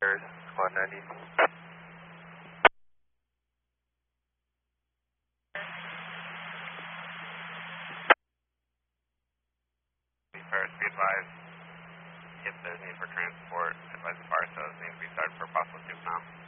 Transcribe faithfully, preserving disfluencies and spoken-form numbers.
There's Squad ninety. First, be advised, if there's need for transport, advise the fire cells need to be started for possible soup now.